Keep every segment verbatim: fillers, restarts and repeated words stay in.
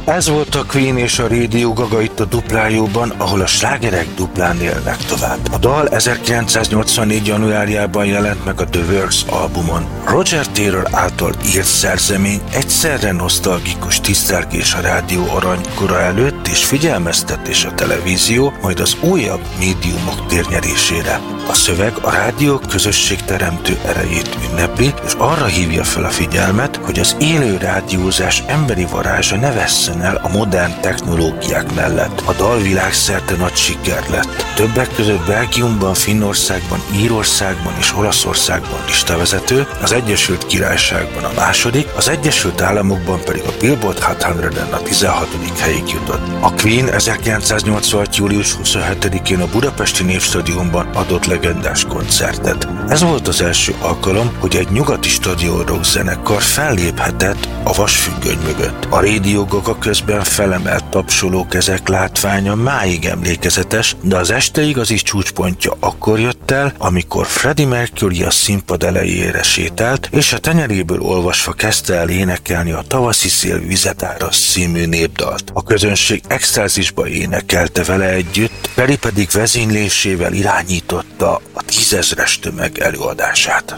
Ez volt a Queen és a Radio Gaga itt a Duplájóban, ahol a slágerek duplán élnek tovább. A dal ezerkilencszáznyolcvannégy. januárjában jelent meg a The Works albumon. Roger Taylor által írt szerzemény egyszerre nosztalgikus tisztelgés a rádió aranykora előtt és figyelmeztetés a televízió, majd az újabb médiumok térnyerésére. A szöveg a rádió közösségteremtő erejét ünnepli, és arra hívja fel a figyelmet, hogy az élő rádiózás emberi varázsa ne vesszen el a modern technológiák mellett. A dal világszerte nagy siker lett. Többek között Belgiumban, Finnországban, Írországban és Olaszországban listavezető, az Egyesült Királyságban a második, az Egyesült Államokban pedig a Billboard százon a tizenhatodik helyig jutott. A Queen ezerkilencszáznyolcvanhat. július huszonhetedikén a Budapesti Népstadionban adott legendás koncertet. Ez volt az első alkalom, hogy egy nyugati stadionrock zenekar felléphetett a vasfüggöny mögött. A Radio Gaga közben felemelt tapsoló kezek látványa máig emlékezetes, de az este igazi csúcspontja akkor jött el, amikor Freddie Mercury a színpad elejére sétált, és a tenyeréből olvasva kezdte el énekelni a Tavaszi szél vizet árasz című népdalt. A közönség extázisba énekelte vele együtt, Perry pedig vezénylésével irányította a tízezres tömeg előadását.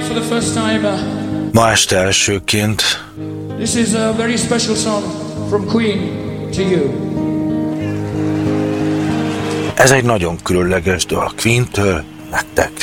Ma este elsőként This is a very special song from Queen to you. Ez egy nagyon különleges dal Queentől nektek.